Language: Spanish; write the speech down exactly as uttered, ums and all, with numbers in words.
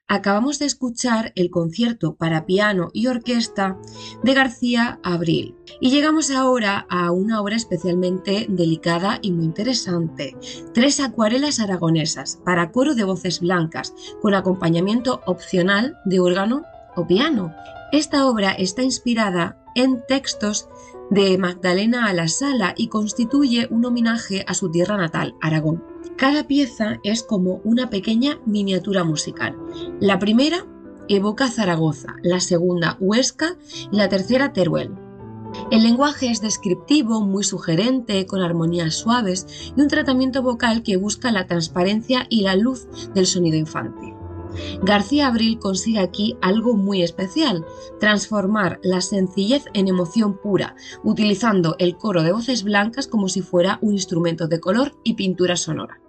Acabamos de escuchar el concierto para piano y orquesta de García Abril. Y llegamos ahora a una obra especialmente delicada y muy interesante. Tres acuarelas aragonesas para coro de voces blancas, con acompañamiento opcional de órgano o piano. Esta obra está inspirada en textos de Magdalena Alasala y constituye un homenaje a su tierra natal, Aragón. Cada pieza es como una pequeña miniatura musical. La primera evoca Zaragoza, la segunda Huesca y la tercera Teruel. El lenguaje es descriptivo, muy sugerente, con armonías suaves y un tratamiento vocal que busca la transparencia y la luz del sonido infantil. García Abril consigue aquí algo muy especial, transformar la sencillez en emoción pura, utilizando el coro de voces blancas como si fuera un instrumento de color y pintura sonora.